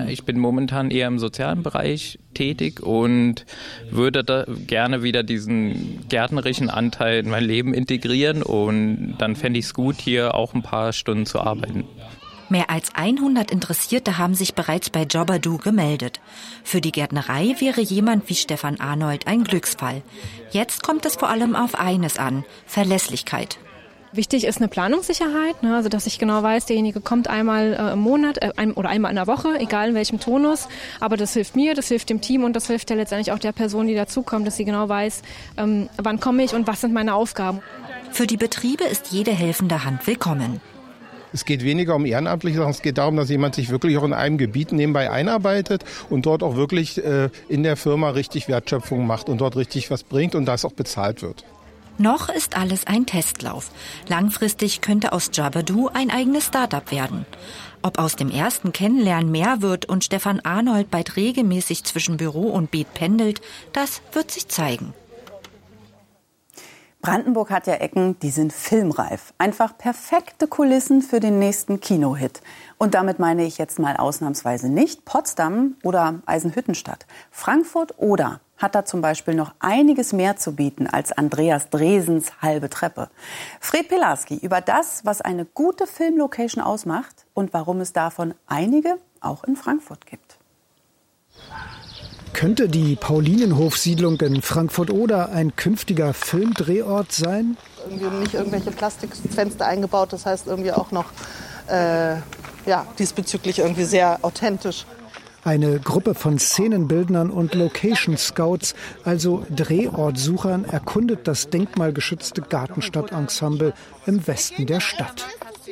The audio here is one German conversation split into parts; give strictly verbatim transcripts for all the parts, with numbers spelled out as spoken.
Ich bin momentan eher im sozialen Bereich tätig und würde da gerne wieder diesen gärtnerischen Anteil in mein Leben integrieren und dann fände ich es gut, hier auch ein paar Stunden zu arbeiten. Mehr als hundert Interessierte haben sich bereits bei Jobberdo gemeldet. Für die Gärtnerei wäre jemand wie Stefan Arnold ein Glücksfall. Jetzt kommt es vor allem auf eines an: Verlässlichkeit. Wichtig ist eine Planungssicherheit, ne, also dass ich genau weiß, derjenige kommt einmal äh, im Monat äh, ein, oder einmal in der Woche, egal in welchem Tonus. Aber das hilft mir, das hilft dem Team und das hilft ja letztendlich auch der Person, die dazukommt, dass sie genau weiß, ähm, wann komme ich und was sind meine Aufgaben. Für die Betriebe ist jede helfende Hand willkommen. Es geht weniger um ehrenamtliche Sachen, es geht darum, dass jemand sich wirklich auch in einem Gebiet nebenbei einarbeitet und dort auch wirklich äh, in der Firma richtig Wertschöpfung macht und dort richtig was bringt und das auch bezahlt wird. Noch ist alles ein Testlauf. Langfristig könnte aus Jobberdo ein eigenes Start-up werden. Ob aus dem ersten Kennenlernen mehr wird und Stefan Arnold bald regelmäßig zwischen Büro und Beet pendelt, das wird sich zeigen. Brandenburg hat ja Ecken, die sind filmreif. Einfach perfekte Kulissen für den nächsten Kinohit. Und damit meine ich jetzt mal ausnahmsweise nicht Potsdam oder Eisenhüttenstadt. Frankfurt oder hat da zum Beispiel noch einiges mehr zu bieten als Andreas Dresens Halbe Treppe. Fred Pilarski über das, was eine gute Filmlocation ausmacht und warum es davon einige auch in Frankfurt gibt. Könnte die Paulinenhof-Siedlung in Frankfurt-Oder ein künftiger Filmdrehort sein? Irgendwie nicht irgendwelche Plastikfenster eingebaut, das heißt irgendwie auch noch äh, ja, diesbezüglich irgendwie sehr authentisch. Eine Gruppe von Szenenbildnern und Location-Scouts, also Drehortsuchern, erkundet das denkmalgeschützte Gartenstadtensemble im Westen der Stadt.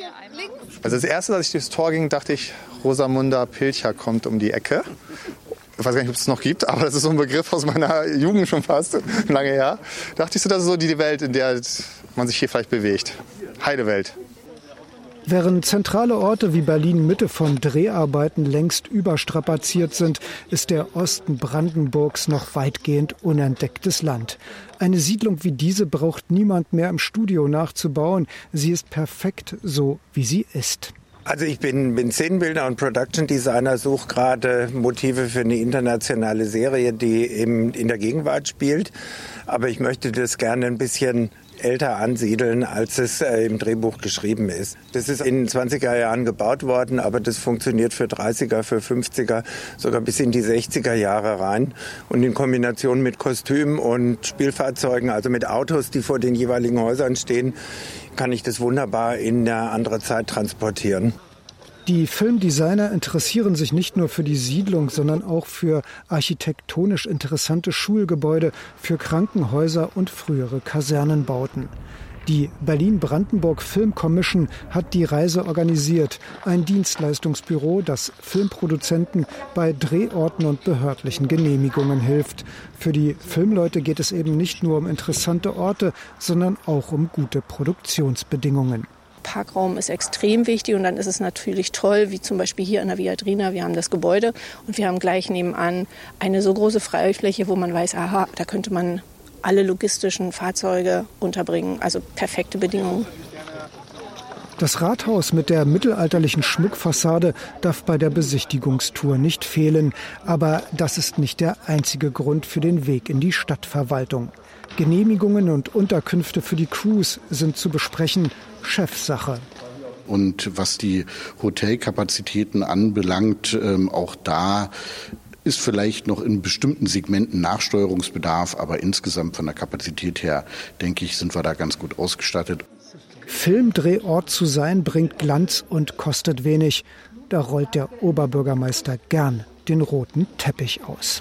Also das Erste, als ich durchs Tor ging, dachte ich, Rosamunda Pilcher kommt um die Ecke. Ich weiß gar nicht, ob es es noch gibt, aber das ist so ein Begriff aus meiner Jugend schon fast, lange her. Dachte ich so, das ist so die Welt, in der man sich hier vielleicht bewegt. Heidewelt. Während zentrale Orte wie Berlin-Mitte von Dreharbeiten längst überstrapaziert sind, ist der Osten Brandenburgs noch weitgehend unentdecktes Land. Eine Siedlung wie diese braucht niemand mehr im Studio nachzubauen. Sie ist perfekt so, wie sie ist. Also ich bin, bin Szenenbildner und Production Designer, suche gerade Motive für eine internationale Serie, die im, in der Gegenwart spielt. Aber ich möchte das gerne ein bisschen älter ansiedeln, als es äh, im Drehbuch geschrieben ist. Das ist in den zwanziger Jahren gebaut worden, aber das funktioniert für dreißiger, für fünfziger, sogar bis in die sechziger Jahre rein. Und in Kombination mit Kostümen und Spielfahrzeugen, also mit Autos, die vor den jeweiligen Häusern stehen, kann ich das wunderbar in eine andere Zeit transportieren. Die Filmdesigner interessieren sich nicht nur für die Siedlung, sondern auch für architektonisch interessante Schulgebäude, für Krankenhäuser und frühere Kasernenbauten. Die Berlin-Brandenburg Film Commission hat die Reise organisiert, ein Dienstleistungsbüro, das Filmproduzenten bei Drehorten und behördlichen Genehmigungen hilft. Für die Filmleute geht es eben nicht nur um interessante Orte, sondern auch um gute Produktionsbedingungen. Parkraum ist extrem wichtig und dann ist es natürlich toll, wie zum Beispiel hier an der Viadrina, wir haben das Gebäude und wir haben gleich nebenan eine so große Freifläche, wo man weiß, aha, da könnte man alle logistischen Fahrzeuge unterbringen, also perfekte Bedingungen. Das Rathaus mit der mittelalterlichen Schmuckfassade darf bei der Besichtigungstour nicht fehlen, aber das ist nicht der einzige Grund für den Weg in die Stadtverwaltung. Genehmigungen und Unterkünfte für die Crews sind zu besprechen, Chefsache. Und was die Hotelkapazitäten anbelangt, ähm, auch da ist vielleicht noch in bestimmten Segmenten Nachsteuerungsbedarf, aber insgesamt von der Kapazität her, denke ich, sind wir da ganz gut ausgestattet. Filmdrehort zu sein bringt Glanz und kostet wenig. Da rollt der Oberbürgermeister gern den roten Teppich aus.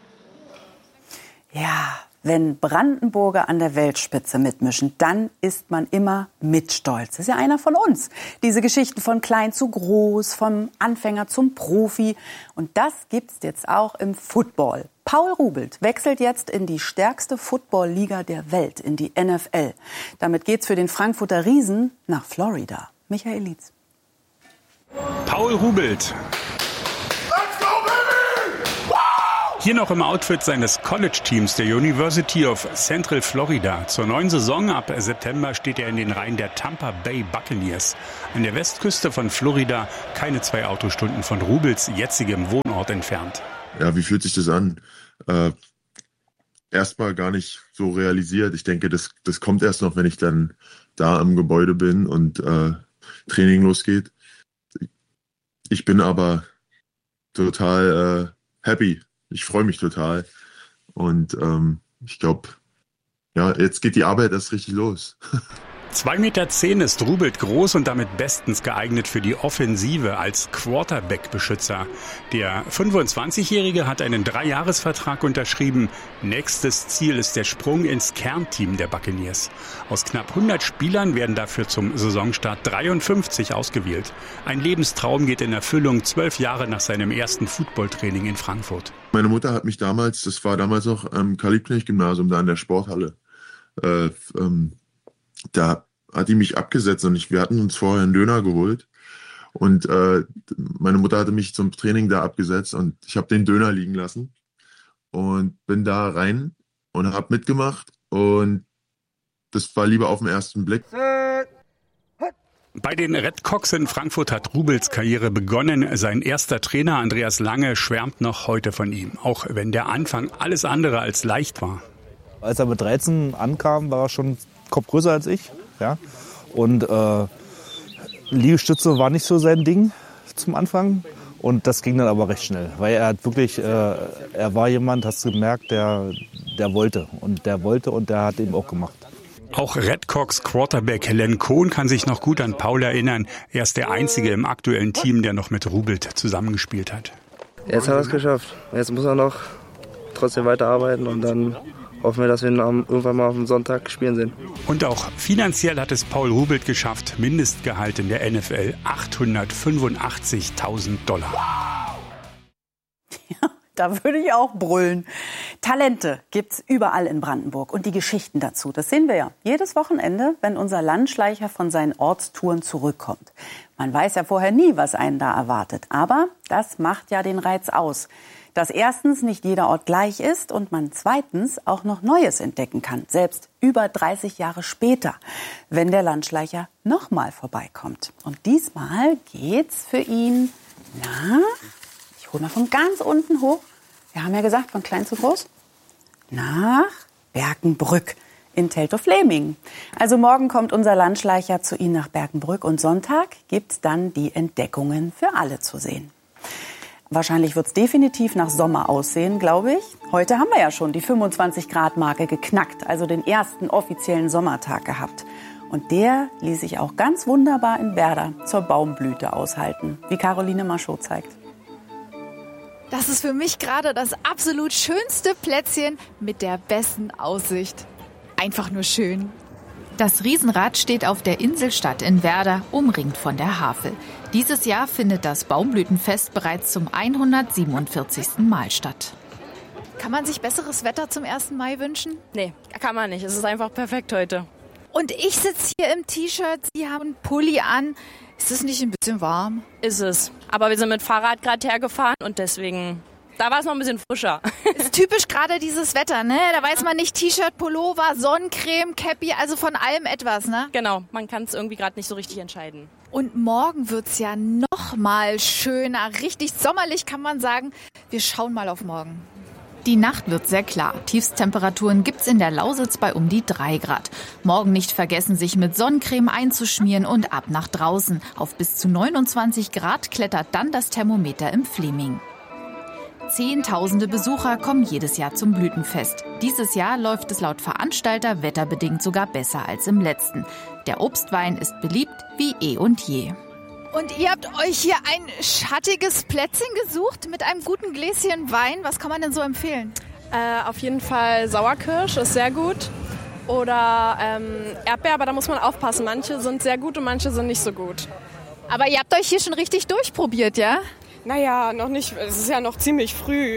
Ja, wenn Brandenburger an der Weltspitze mitmischen, dann ist man immer mitstolz. Das ist ja einer von uns. Diese Geschichten von klein zu groß, vom Anfänger zum Profi. Und das gibt's jetzt auch im Football. Paul Rubelt wechselt jetzt in die stärkste Football-Liga der Welt, in die N F L. Damit geht's für den Frankfurter Riesen nach Florida. Michael Lietz. Paul Rubelt. Hier noch im Outfit seines College-Teams der University of Central Florida. Zur neuen Saison ab September steht er in den Reihen der Tampa Bay Buccaneers. An der Westküste von Florida, keine zwei Autostunden von Rubels jetzigem Wohnort entfernt. Ja, wie fühlt sich das an? Äh, erstmal gar nicht so realisiert. Ich denke, das, das kommt erst noch, wenn ich dann da im Gebäude bin und äh, Training losgeht. Ich bin aber total äh, happy. Ich freue mich total. Und ähm, ich glaube, ja, jetzt geht die Arbeit erst richtig los. zwei Meter zehn ist Rubelt groß und damit bestens geeignet für die Offensive als Quarterback-Beschützer. Der fünfundzwanzigjährige hat einen Dreijahresvertrag unterschrieben. Nächstes Ziel ist der Sprung ins Kernteam der Buccaneers. Aus knapp hundert Spielern werden dafür zum Saisonstart dreiundfünfzig ausgewählt. Ein Lebenstraum geht in Erfüllung, zwölf Jahre nach seinem ersten Footballtraining in Frankfurt. Meine Mutter hat mich damals, das war damals noch am Karl-Liebknecht-Gymnasium, da in der Sporthalle, äh, ähm, da hat die mich abgesetzt und ich, wir hatten uns vorher einen Döner geholt und äh, meine Mutter hatte mich zum Training da abgesetzt und ich habe den Döner liegen lassen und bin da rein und habe mitgemacht und das war lieber auf den ersten Blick. Bei den Redcocks in Frankfurt hat Rubels Karriere begonnen. Sein erster Trainer Andreas Lange schwärmt noch heute von ihm, auch wenn der Anfang alles andere als leicht war. Als er mit dreizehn ankam, war er schon Kopf größer als ich, ja. Und äh, Liegestütze war nicht so sein Ding zum Anfang. Und das ging dann aber recht schnell, weil er hat wirklich, äh, er war jemand, hast du gemerkt, der, der wollte. Und der wollte und der hat eben auch gemacht. Auch Redcocks Quarterback Len Kohn kann sich noch gut an Paul erinnern. Er ist der Einzige im aktuellen Team, der noch mit Rubelt zusammengespielt hat. Jetzt haben wir es geschafft. Jetzt muss er noch trotzdem weiterarbeiten und dann hoffen wir, dass wir ihn irgendwann mal auf dem Sonntag spielen sehen. Und auch finanziell hat es Paul Rubelt geschafft. Mindestgehalt in der N F L achthundertfünfundachtzigtausend Dollar. Ja, da würde ich auch brüllen. Talente gibt's überall in Brandenburg und die Geschichten dazu. Das sehen wir ja jedes Wochenende, wenn unser Landschleicher von seinen Ortstouren zurückkommt. Man weiß ja vorher nie, was einen da erwartet. Aber das macht ja den Reiz aus. Dass erstens nicht jeder Ort gleich ist und man zweitens auch noch Neues entdecken kann, selbst über dreißig Jahre später, wenn der Landschleicher nochmal vorbeikommt. Und diesmal geht's für ihn nach, ich hole mal von ganz unten hoch, wir haben ja gesagt, von klein zu groß, nach Berkenbrück in Teltow-Fläming. Also morgen kommt unser Landschleicher zu Ihnen nach Berkenbrück und Sonntag gibt's dann die Entdeckungen für alle zu sehen. Wahrscheinlich wird es definitiv nach Sommer aussehen, glaube ich. Heute haben wir ja schon die fünfundzwanzig Grad Marke geknackt, also den ersten offiziellen Sommertag gehabt. Und der ließ sich auch ganz wunderbar in Werder zur Baumblüte aushalten, wie Caroline Maschot zeigt. Das ist für mich gerade das absolut schönste Plätzchen mit der besten Aussicht. Einfach nur schön. Das Riesenrad steht auf der Inselstadt in Werder, umringt von der Havel. Dieses Jahr findet das Baumblütenfest bereits zum hundertsiebenundvierzigsten Mal statt. Kann man sich besseres Wetter zum ersten Mai wünschen? Nee, kann man nicht. Es ist einfach perfekt heute. Und ich sitze hier im T-Shirt, Sie haben einen Pulli an. Ist es nicht ein bisschen warm? Ist es. Aber wir sind mit Fahrrad gerade hergefahren und deswegen... Da war es noch ein bisschen frischer. Ist typisch gerade dieses Wetter, ne? Da weiß man nicht, T-Shirt, Pullover, Sonnencreme, Cappy, also von allem etwas, ne? Genau, man kann es irgendwie gerade nicht so richtig entscheiden. Und morgen wird's ja noch mal schöner, richtig sommerlich kann man sagen. Wir schauen mal auf morgen. Die Nacht wird sehr klar. Tiefstemperaturen gibt's in der Lausitz bei um die drei Grad. Morgen nicht vergessen, sich mit Sonnencreme einzuschmieren und ab nach draußen. Auf bis zu neunundzwanzig Grad klettert dann das Thermometer im Fläming. Zehntausende Besucher kommen jedes Jahr zum Blütenfest. Dieses Jahr läuft es laut Veranstalter wetterbedingt sogar besser als im letzten. Der Obstwein ist beliebt wie eh und je. Und ihr habt euch hier ein schattiges Plätzchen gesucht mit einem guten Gläschen Wein. Was kann man denn so empfehlen? Äh, auf jeden Fall Sauerkirsch ist sehr gut. Oder ähm, Erdbeer, aber da muss man aufpassen. Manche sind sehr gut und manche sind nicht so gut. Aber ihr habt euch hier schon richtig durchprobiert, ja? Naja, noch nicht. Es ist ja noch ziemlich früh.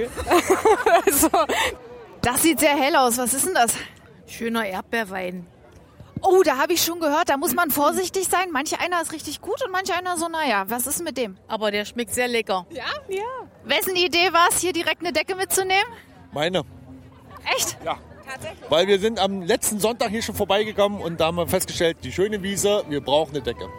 also. Das sieht sehr hell aus. Was ist denn das? Schöner Erdbeerwein. Oh, da habe ich schon gehört, da muss man vorsichtig sein. Manch einer ist richtig gut und manch einer so, naja, was ist mit dem? Aber der schmeckt sehr lecker. Ja? Ja. Wessen Idee war es, hier direkt eine Decke mitzunehmen? Meine. Echt? Ja. Tatsächlich? Weil wir sind am letzten Sonntag hier schon vorbeigekommen und da haben wir festgestellt, die schöne Wiese, wir brauchen eine Decke.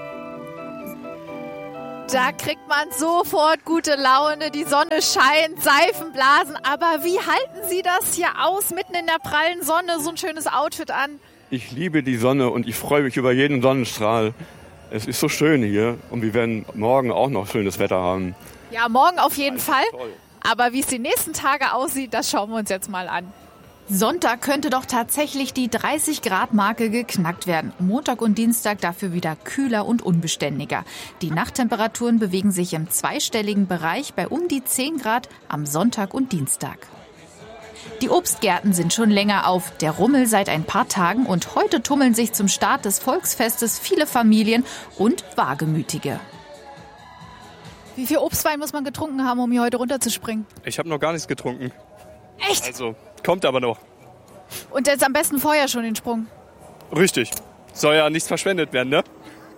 Da kriegt man sofort gute Laune, die Sonne scheint, Seifenblasen. Aber wie halten Sie das hier aus, mitten in der prallen Sonne, so ein schönes Outfit an? Ich liebe die Sonne und ich freue mich über jeden Sonnenstrahl. Es ist so schön hier und wir werden morgen auch noch schönes Wetter haben. Ja, morgen auf jeden Fall. Aber wie es die nächsten Tage aussieht, das schauen wir uns jetzt mal an. Sonntag könnte doch tatsächlich die dreißig Grad Marke geknackt werden. Montag und Dienstag dafür wieder kühler und unbeständiger. Die Nachttemperaturen bewegen sich im zweistelligen Bereich bei um die zehn Grad am Sonntag und Dienstag. Die Obstgärten sind schon länger auf, der Rummel seit ein paar Tagen und heute tummeln sich zum Start des Volksfestes viele Familien und Wagemütige. Wie viel Obstwein muss man getrunken haben, um hier heute runterzuspringen? Ich habe noch gar nichts getrunken. Echt? Also, kommt aber noch. Und jetzt am besten vorher schon den Sprung? Richtig. Soll ja nichts verschwendet werden, ne?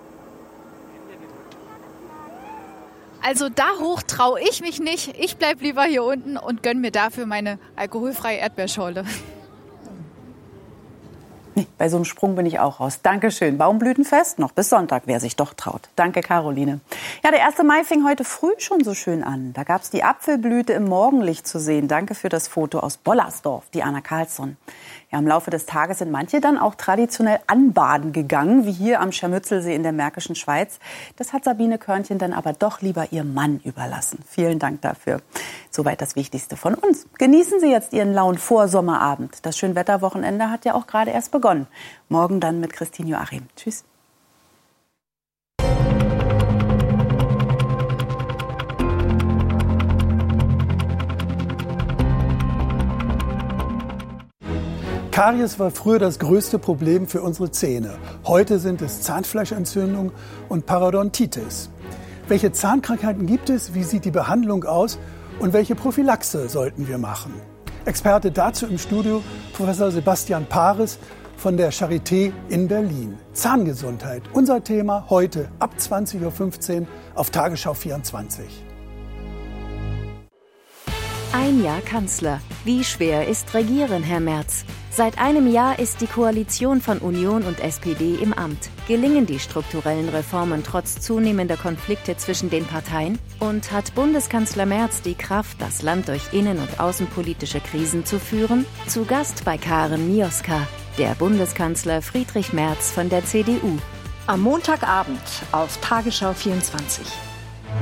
Also da hoch traue ich mich nicht. Ich bleib lieber hier unten und gönn mir dafür meine alkoholfreie Erdbeerschorle. Nee, bei so einem Sprung bin ich auch raus. Dankeschön. Baumblütenfest noch bis Sonntag, wer sich doch traut. Danke, Caroline. Ja, der erste Mai fing heute früh schon so schön an. Da gab's die Apfelblüte im Morgenlicht zu sehen. Danke für das Foto aus Bollersdorf, die Anna Karlsson. Ja, im Laufe des Tages sind manche dann auch traditionell anbaden gegangen, wie hier am Scharmützelsee in der Märkischen Schweiz. Das hat Sabine Körnchen dann aber doch lieber ihrem Mann überlassen. Vielen Dank dafür. Soweit das Wichtigste von uns. Genießen Sie jetzt Ihren lauen Vorsommerabend. Das Schönwetterwochenende hat ja auch gerade erst begonnen. Morgen dann mit Christine Joachim. Tschüss. Karies war früher das größte Problem für unsere Zähne. Heute sind es Zahnfleischentzündung und Parodontitis. Welche Zahnkrankheiten gibt es? Wie sieht die Behandlung aus? Und welche Prophylaxe sollten wir machen? Experte dazu im Studio Professor Sebastian Paris von der Charité in Berlin. Zahngesundheit, unser Thema heute ab zwanzig Uhr fünfzehn auf Tagesschau vierundzwanzig. Ein Jahr Kanzler. Wie schwer ist Regieren, Herr Merz? Seit einem Jahr ist die Koalition von Union und S P D im Amt. Gelingen die strukturellen Reformen trotz zunehmender Konflikte zwischen den Parteien? Und hat Bundeskanzler Merz die Kraft, das Land durch innen- und außenpolitische Krisen zu führen? Zu Gast bei Karen Mioska, der Bundeskanzler Friedrich Merz von der C D U. Am Montagabend auf Tagesschau vierundzwanzig.